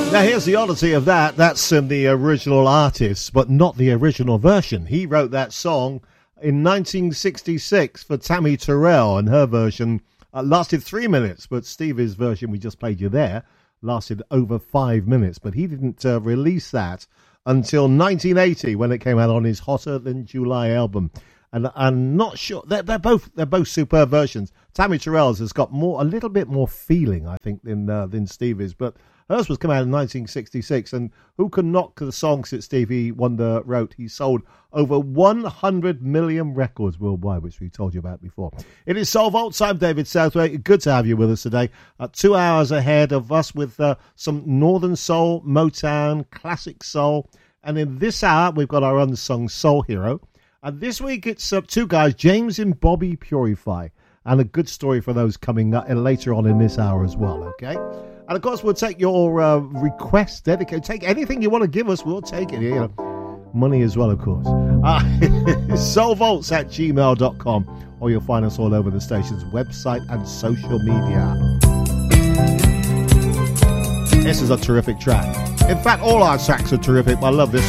Now here's the oddity of that. That's the original artist, but not the original version. He wrote that song in 1966 for Tammy Terrell, and her version lasted 3 minutes, but Stevie's version we just played you there lasted over 5 minutes. But he didn't release that until 1980 when it came out on his Hotter Than July album. And I'm not sure they're both superb versions. Tammy Terrell's has got a little bit more feeling, I think, than Stevie's, but hers was come out in 1966, and who can knock the songs that Stevie Wonder wrote? He sold over 100 million records worldwide, which we told you about before. It is Soul Vaults. I'm David Southway. Good to have you with us today. 2 hours ahead of us with some Northern Soul, Motown, Classic Soul. And in this hour, we've got our unsung soul hero. And this week, it's two guys, James and Bobby Purify. And a good story for those coming up later on in this hour as well, okay? And, of course, we'll take your requests, take anything you want to give us, we'll take it. You know, money as well, of course. Soulvaults@gmail.com, or you'll find us all over the station's website and social media. This is a terrific track. In fact, all our tracks are terrific, but I love this